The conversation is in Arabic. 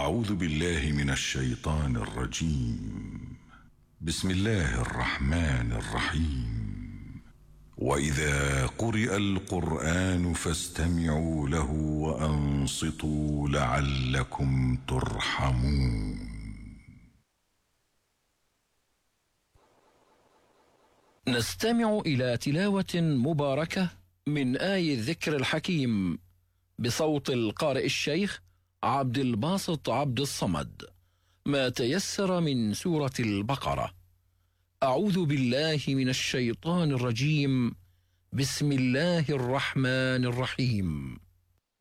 أعوذ بالله من الشيطان الرجيم. بسم الله الرحمن الرحيم. وإذا قرئ القرآن فاستمعوا له وأنصتوا لعلكم ترحمون. نستمع إلى تلاوة مباركة من آي الذكر الحكيم بصوت القارئ الشيخ عبد الباسط عبد الصمد، ما تيسر من سورة البقرة. أعوذ بالله من الشيطان الرجيم. بسم الله الرحمن الرحيم.